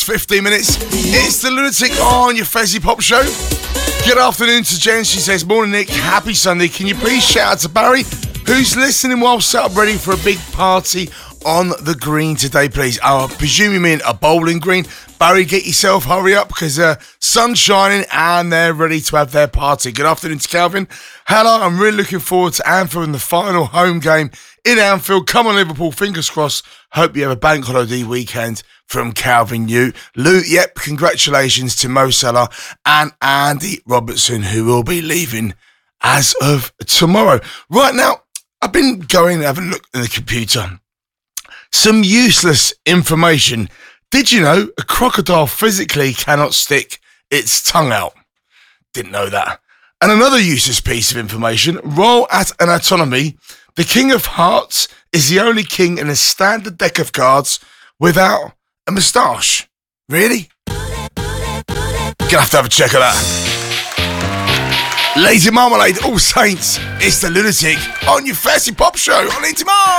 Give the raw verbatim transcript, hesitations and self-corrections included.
fifteen minutes. It's the Lunatic on your Fezzy Pop Show. Good afternoon to Jen. She says, morning, Nick. Happy Sunday. Can you please shout out to Barry, who's listening while set up ready for a big party on the green today, please? I presume you mean a bowling green. Barry, get yourself, hurry up, because uh, sun's shining and they're ready to have their party. Good afternoon to Calvin. Hello, I'm really looking forward to Anfield and the final home game in Anfield. Come on, Liverpool, fingers crossed. Hope you have a bank holiday weekend. From Calvin Ute. Lou, yep, congratulations to Mo Salah and Andy Robertson, who will be leaving as of tomorrow. Right now, I've been going and having a look at the computer. Some useless information. Did you know a crocodile physically cannot stick its tongue out? Didn't know that. And another useless piece of information. Royal at Anatomy, the King of Hearts is the only king in a standard deck of cards without a moustache. Really? Gonna have to have a check of that. Lazy Marmalade, All Saints. It's the Lunatic on your Fezzy Pop Show on Intimar.